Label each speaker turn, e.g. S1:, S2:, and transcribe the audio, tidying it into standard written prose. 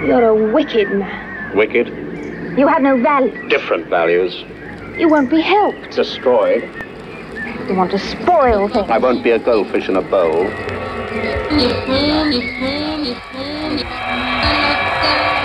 S1: You're a wicked man.
S2: Wicked?
S1: You have no value.
S2: Different values.
S1: You won't be helped.
S2: Destroyed.
S1: You want to spoil things.
S2: I won't be a goldfish in a bowl.